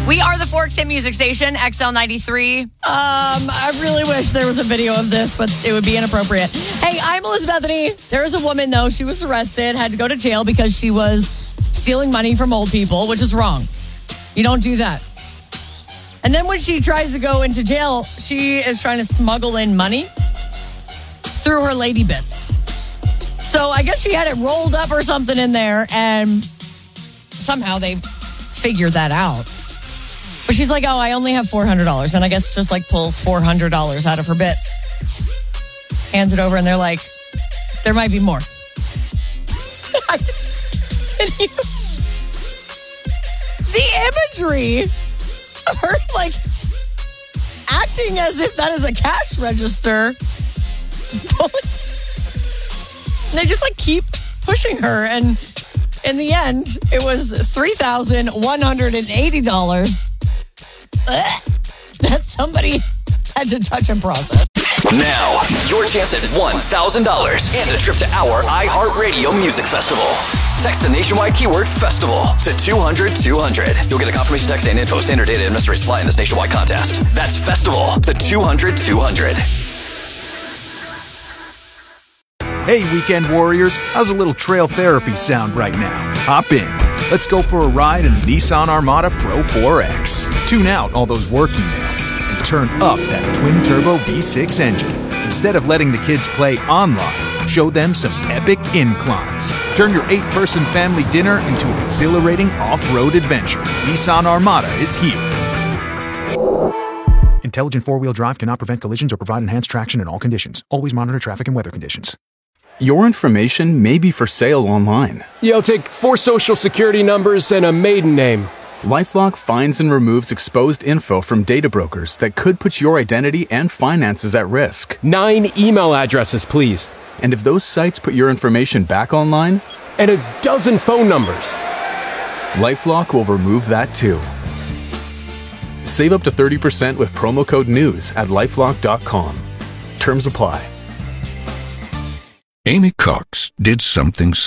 We are the Forks Hit Music Station, XL93. I really wish there was a video of this, but it would be inappropriate. Hey, I'm Elizabethany. There was a woman, though. She was arrested, had to go to jail because she was stealing money from old people, which is wrong. You don't do that. And then when she tries to go into jail, she is trying to smuggle in money through her lady bits. So I guess she had it rolled up or something in there, and somehow they figured that out. But she's like, oh, I only have $400. And I guess just like pulls $400 out of her bits. Hands it over, and they're like, there might be more. The imagery of her like acting as if that is a cash register. And they just like keep pushing her. And in the end, it was $3,180 that somebody had to touch and process. Now, your chance at $1,000 and a trip to our iHeartRadio Music Festival. Text the nationwide keyword festival to 200-200. You'll get a confirmation text and info. Standard data and mystery supply in this nationwide contest. That's festival to 200-200. Hey, weekend warriors, how's a little trail therapy sound right now? Hop in. Let's go for a ride in the Nissan Armada Pro 4X. Tune out all those work emails and turn up that twin-turbo V6 engine. Instead of letting the kids play online, show them some epic inclines. Turn your 8-person family dinner into an exhilarating off-road adventure. Nissan Armada is here. Intelligent four-wheel drive cannot prevent collisions or provide enhanced traction in all conditions. Always monitor traffic and weather conditions. Your information may be for sale online. Yo, take 4 social security numbers and a maiden name. LifeLock finds and removes exposed info from data brokers that could put your identity and finances at risk. 9 email addresses, please. And if those sites put your information back online? And a dozen phone numbers. LifeLock will remove that too. Save up to 30% with promo code NEWS at LifeLock.com. Terms apply. Amy Cox did something